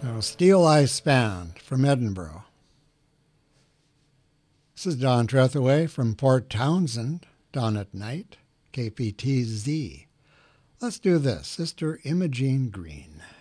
Now, Steel Ice Band from Edinburgh. This is Don Trethaway from Port Townsend, Dawn at Night, KPTZ. Let's do this, Sister Imogene Green.